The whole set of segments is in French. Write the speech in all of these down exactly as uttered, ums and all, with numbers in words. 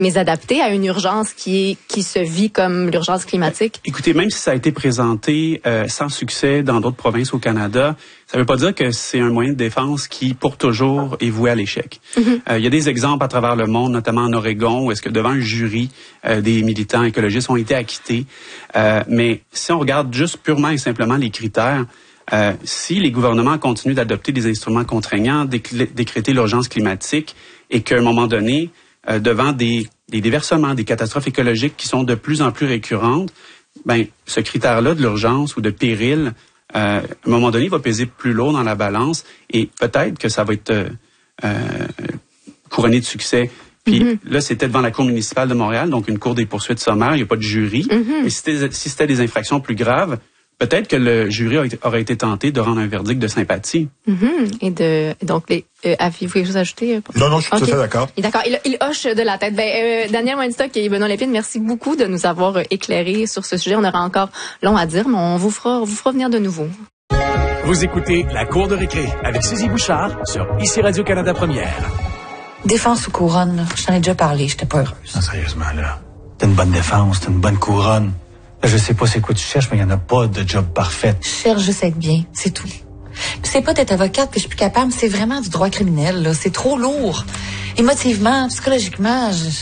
mais adapté à une urgence qui est, qui se vit comme l'urgence climatique? Écoutez, même si ça a été présenté euh, sans succès dans d'autres provinces au Canada, ça ne veut pas dire que c'est un moyen de défense qui, pour toujours, est voué à l'échec. Mm-hmm. Euh, il y a des exemples à travers le monde, notamment en Oregon, où est-ce que devant un jury, euh, des militants écologistes ont été acquittés. Euh, mais si on regarde juste purement et simplement les critères, euh, si les gouvernements continuent d'adopter des instruments contraignants, décl- décréter l'urgence climatique, et qu'à un moment donné, euh, devant des, des déversements, des catastrophes écologiques qui sont de plus en plus récurrentes, ben ce critère-là de l'urgence ou de péril, Euh, à un moment donné, il va peser plus lourd dans la balance et peut-être que ça va être euh, euh, couronné de succès. Puis mm-hmm. là, c'était devant la Cour municipale de Montréal, donc une cour des poursuites sommaires, il n'y a pas de jury. Mm-hmm. Et si c'était, si c'était des infractions plus graves, peut-être que le jury aurait été tenté de rendre un verdict de sympathie. Mm-hmm. Et de donc, les, euh, avez-vous quelque chose à ajouter? Non, non, je suis okay. tout à fait d'accord. Et d'accord, il, il hoche de la tête. Ben, euh, Daniel Weinstock et Benoît Lépine, merci beaucoup de nous avoir éclairés sur ce sujet. On aura encore long à dire, mais on vous fera, on vous fera venir de nouveau. Vous écoutez La Cour de récré avec Suzy Bouchard sur Ici Radio-Canada Première. Défense ou couronne, là, je t'en ai déjà parlé, j'étais pas heureuse. Non, sérieusement, là, t'as une bonne défense, t'as une bonne couronne. Là, je sais pas c'est quoi tu cherches, mais il y en a pas de job parfait. Je cherche juste à être bien, c'est tout. Puis c'est pas d'être avocate que je suis plus capable, c'est vraiment du droit criminel, là. C'est trop lourd. Émotivement, psychologiquement, je...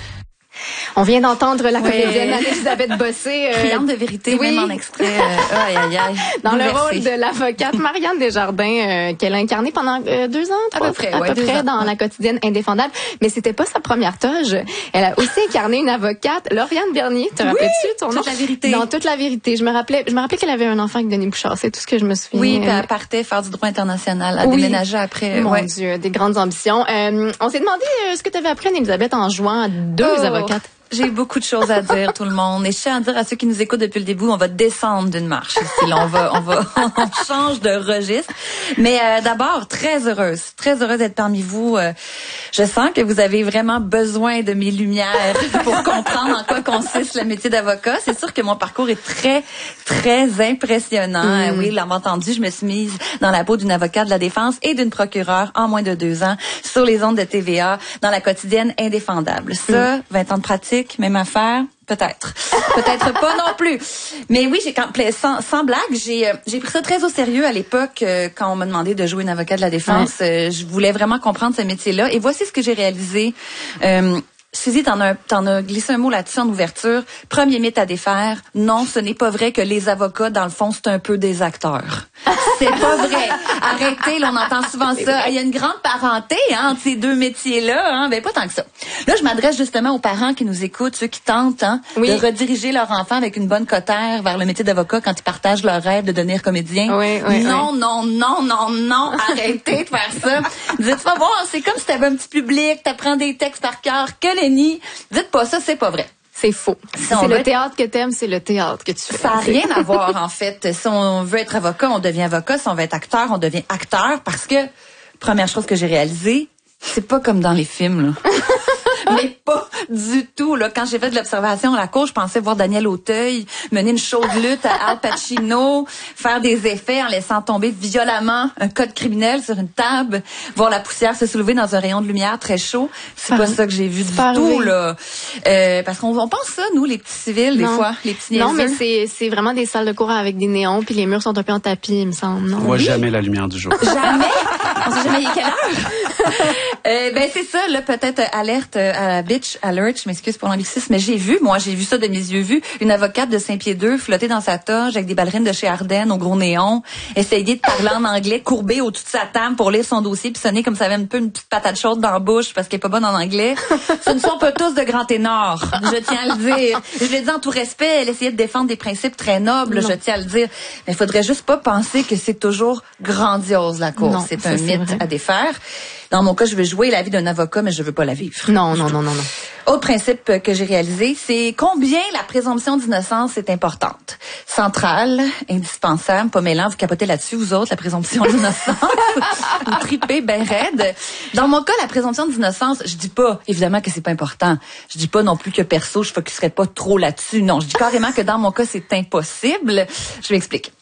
On vient d'entendre la comédienne oui. Anne-Elisabeth Bossé. Euh, Criante de vérité, oui. Même en extrait. Euh, aïe, aïe, aïe. Dans le rôle de l'avocate Marianne Desjardins, euh, qu'elle a incarnée pendant euh, deux ans, trois, à peu près, à ouais, peu près dans la quotidienne Indéfendable. Mais c'était pas sa première toge. Elle a aussi incarné une avocate, Lauriane Bernier. Te oui, rappelles-tu ton nom? Toute la vérité. Dans Toute la vérité. Je me rappelais, je me rappelais qu'elle avait un enfant avec Denis Bouchard. C'est tout ce que je me souviens. Oui, puis elle partait faire du droit international, elle oui. déménageait après. Mon ouais. Dieu, des grandes ambitions. Euh, on s'est demandé euh, ce que tu avais appris, Anne-Elisabeth, en jouant deux oh. avocates. J'ai beaucoup de choses à dire, tout le monde. Et je tiens à dire à ceux qui nous écoutent depuis le début, on va descendre d'une marche ici. Là, on va, on va, on change de registre. Mais euh, d'abord, très heureuse, très heureuse d'être parmi vous. Euh, je sens que vous avez vraiment besoin de mes lumières pour comprendre en quoi consiste le métier d'avocat. C'est sûr que mon parcours est très, très impressionnant. Mm. Oui, l'avez entendu, je me suis mise dans la peau d'une avocate de la défense et d'une procureure en moins de deux ans sur les ondes de T V A dans la quotidienne Indéfendable. Ça, mm. vingt ans de pratique. Même affaire, peut-être, peut-être pas non plus. Mais oui, j'ai quand sans, sans blague, j'ai j'ai pris ça très au sérieux à l'époque euh, quand on m'a demandé de jouer une avocate de la défense. Ouais. Euh, je voulais vraiment comprendre ce métier-là. Et voici ce que j'ai réalisé. Euh, Suzy, t'en as, t'en as glissé un mot là-dessus en ouverture. Premier mythe à défaire. Non, ce n'est pas vrai que les avocats, dans le fond, c'est un peu des acteurs. C'est pas vrai. Arrêtez, là, on entend souvent ça. Il y a une grande parenté, hein, entre ces deux métiers-là, hein. Ben, pas tant que ça. Là, je m'adresse justement aux parents qui nous écoutent, ceux qui tentent, hein, oui. de rediriger leur enfant avec une bonne cotère vers le métier d'avocat quand ils partagent leur rêve de devenir comédien. Oui, oui, non, oui. non, non, non, non. Arrêtez de faire ça. Dites, tu vas voir, c'est comme si t'avais un petit public, t'apprends des textes par cœur. Que nenni. Dites pas ça, c'est pas vrai. C'est faux. Si c'est le théâtre que t'aimes, c'est le théâtre que tu fais. Ça n'a rien à voir, en fait. Si on veut être avocat, on devient avocat. Si on veut être acteur, on devient acteur. Parce que, première chose que j'ai réalisée, c'est pas comme dans les films, là. Mais pas du tout, là. Quand j'ai fait de l'observation à la cour, je pensais voir Daniel Auteuil mener une chaude lutte à Al Pacino, faire des effets en laissant tomber violemment un code criminel sur une table, voir la poussière se soulever dans un rayon de lumière très chaud. C'est pas ça que j'ai vu du tout, là. Euh, parce qu'on on pense ça, nous, les petits civils, des non. fois, les petits niaiseux. Non, mais c'est, c'est vraiment des salles de cours avec des néons, puis les murs sont un peu en tapis, il me semble, non? On voit oui. jamais la lumière du jour. Jamais? On sait jamais il est quelle heure? euh, ben, c'est ça, là, peut-être alerte à la bitch alert, je m'excuse pour l'anglicisme, mais j'ai vu, moi, j'ai vu ça de mes yeux vus, une avocate de Saint-Pied-deux flotter dans sa toge avec des ballerines de chez Ardenne au gros néon, essayer de parler en anglais, courbée au-dessus de sa table pour lire son dossier, puis sonner comme ça avait un peu une petite patate chaude dans la bouche parce qu'elle est pas bonne en anglais. Ce ne sont pas tous de grands ténors, je tiens à le dire. Je l'ai dit en tout respect, elle essayait de défendre des principes très nobles, non. je tiens à le dire. Mais il faudrait juste pas penser que c'est toujours grandiose, la course. Non, c'est un mythe vrai. à défaire. Dans mon cas, je veux jouer la vie d'un avocat, mais je veux pas la vivre. Non, non, non, non, non. Autre principe que j'ai réalisé, c'est combien la présomption d'innocence est importante. Centrale, indispensable, pas mêlant, vous capotez là-dessus, vous autres, la présomption d'innocence. Vous tripez ben raide. Dans mon cas, la présomption d'innocence, je dis pas, évidemment, que c'est pas important. Je dis pas non plus que perso, je focuserais pas trop là-dessus. Non, je dis carrément que dans mon cas, c'est impossible. Je m'explique.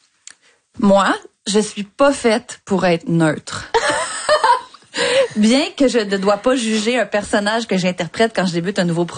Moi, je suis pas faite pour être neutre. Bien que je ne dois pas juger un personnage que j'interprète quand je débute un nouveau projet,